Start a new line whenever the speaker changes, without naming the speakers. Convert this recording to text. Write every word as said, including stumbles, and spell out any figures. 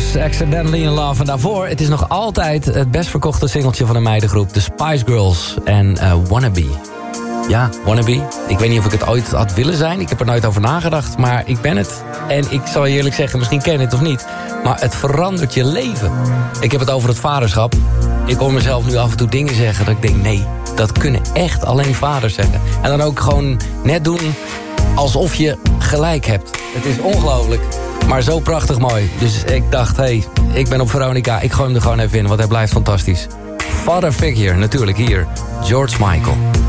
Strokes, Accidentally in Love. En daarvoor, het is nog altijd het best verkochte singeltje van de meidengroep, de Spice Girls en uh, Wannabe. Ja, Wannabe. Ik weet niet of ik het ooit had willen zijn. Ik heb er nooit over nagedacht, maar ik ben het. En ik zal je eerlijk zeggen, misschien ken je het of niet, maar het verandert je leven. Ik heb het over het vaderschap. Ik hoor mezelf nu af en toe dingen zeggen dat ik denk, nee, dat kunnen echt alleen vaders zeggen. En dan ook gewoon net doen alsof je gelijk hebt. Het is ongelooflijk, maar zo prachtig mooi. Dus ik dacht, hé, hey, ik ben op Veronica. Ik gooi hem er gewoon even in, want hij blijft fantastisch. Father Figure, natuurlijk hier. George Michael.